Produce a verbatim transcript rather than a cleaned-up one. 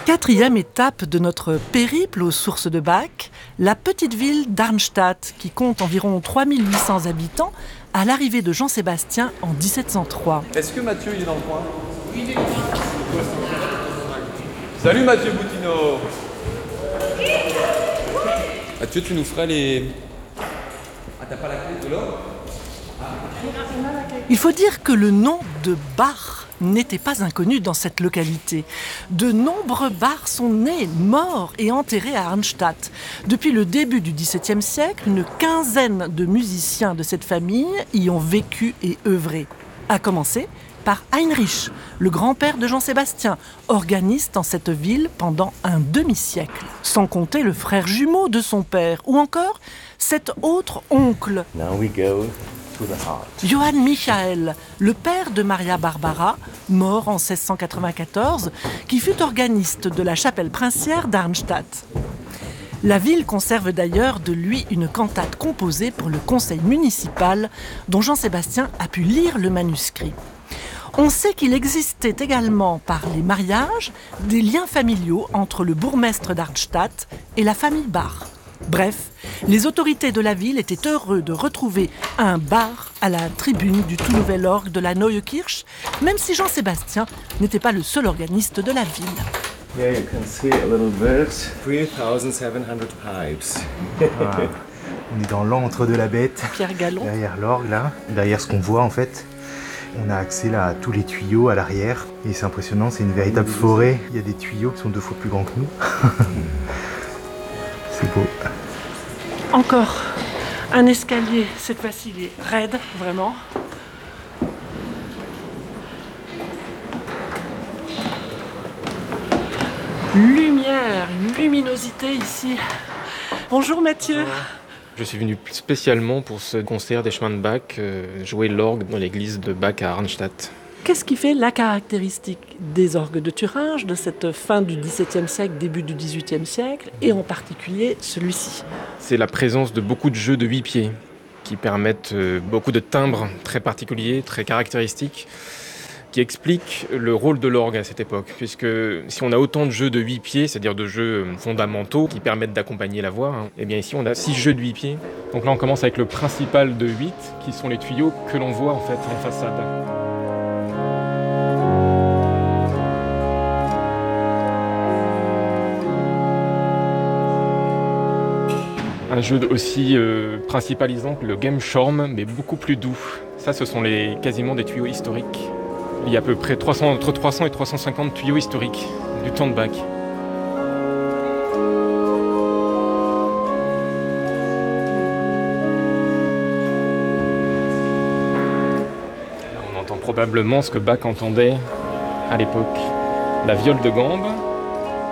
Quatrième étape de notre périple aux sources de Bach, la petite ville d'Arnstadt, qui compte environ trois mille huit cents habitants, à l'arrivée de Jean-Sébastien en dix-sept cent trois. Est-ce que Mathieu il est dans le coin? Oui, il est là. Salut Mathieu Boutino. Mathieu, tu nous ferais les... Ah, t'as pas la clé de l'or? Il faut dire que le nom de Bach n'était pas inconnu dans cette localité. De nombreux Bach sont nés, morts et enterrés à Arnstadt. Depuis le début du dix-septième siècle, une quinzaine de musiciens de cette famille y ont vécu et œuvré. À commencer par Heinrich, le grand-père de Jean-Sébastien, organiste en cette ville pendant un demi-siècle. Sans compter le frère jumeau de son père, ou encore cet autre oncle. Now we go. Johann Michael, le père de Maria Barbara, mort en seize cent quatre-vingt-quatorze, qui fut organiste de la chapelle princière d'Arnstadt. La ville conserve d'ailleurs de lui une cantate composée pour le conseil municipal dont Jean-Sébastien a pu lire le manuscrit. On sait qu'il existait également par les mariages des liens familiaux entre le bourgmestre d'Arnstadt et la famille Bach. Bref, les autorités de la ville étaient heureux de retrouver un Bach à la tribune du tout nouvel orgue de la Neue Kirche, même si Jean-Sébastien n'était pas le seul organiste de la ville. Yeah, you can see a little bit. three thousand seven hundred pipes. Ah, on est dans l'antre de la bête, Pierre Gallon. derrière l'orgue là, derrière ce qu'on voit en fait. On a accès là à tous les tuyaux à l'arrière et c'est impressionnant, c'est une véritable forêt. Il y a des tuyaux qui sont deux fois plus grands que nous. C'est beau. Encore un escalier, cette fois-ci il est raide, vraiment. Lumière, une luminosité ici. Bonjour Mathieu. Je suis venu spécialement pour ce concert des chemins de Bach, euh, jouer l'orgue dans l'église de Bach à Arnstadt. Qu'est-ce qui fait la caractéristique des orgues de Thuringe de cette fin du dix-septième siècle, début du dix-huitième siècle, et en particulier celui-ci? C'est la présence de beaucoup de jeux de huit pieds qui permettent euh, beaucoup de timbres très particuliers, très caractéristiques, qui expliquent le rôle de l'orgue à cette époque. Puisque si on a autant de jeux de huit pieds, c'est-à-dire de jeux fondamentaux qui permettent d'accompagner la voix, hein, et bien ici on a six jeux de huit pieds. Donc là on commence avec le principal de huit, qui sont les tuyaux que l'on voit en fait en façade. Un jeu aussi euh, principalisant que le Gemschorm, mais beaucoup plus doux. Ça, ce sont les, quasiment des tuyaux historiques. Il y a à peu près trois cents, entre trois cents et trois cent cinquante tuyaux historiques du temps de Bach. Là, on entend probablement ce que Bach entendait à l'époque. La viole de gambe.